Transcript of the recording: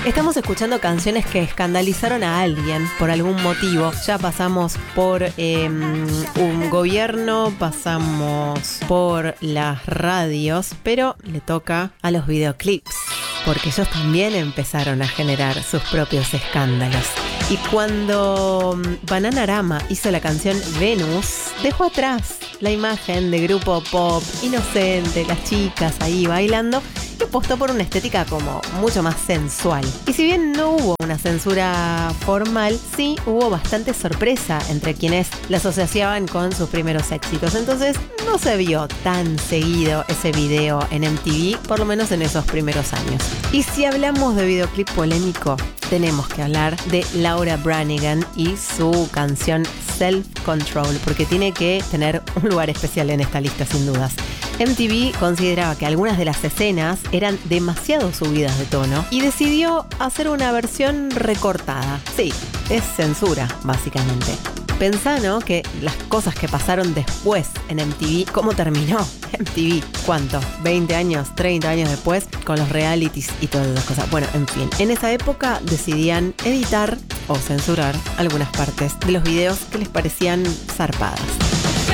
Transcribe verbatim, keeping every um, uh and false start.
Estamos escuchando canciones que escandalizaron a alguien por algún motivo. Ya pasamos por eh, un gobierno, pasamos por las radios, pero le toca a los videoclips, porque ellos también empezaron a generar sus propios escándalos. Y cuando Bananarama hizo la canción Venus, dejó atrás la imagen de grupo pop inocente, las chicas ahí bailando, y apostó por una estética como mucho más sensual. Y si bien no hubo una censura formal, sí hubo bastante sorpresa entre quienes la asociaban con sus primeros éxitos. Entonces no se vio tan seguido ese video en M T V, por lo menos en esos primeros años. Y si hablamos de videoclip polémico, tenemos que hablar de Laura Branigan y su canción Self Control, porque tiene que tener un lugar especial en esta lista sin dudas. M T V consideraba que algunas de las escenas eran demasiado subidas de tono y decidió hacer una versión recortada. Sí, es censura, básicamente. Pensá, ¿no? Que las cosas que pasaron después en M T V, ¿cómo terminó M T V? ¿Cuánto? ¿veinte años? ¿treinta años después? Con los realities y todas esas cosas. Bueno, en fin. En esa época decidían editar o censurar algunas partes de los videos que les parecían zarpadas.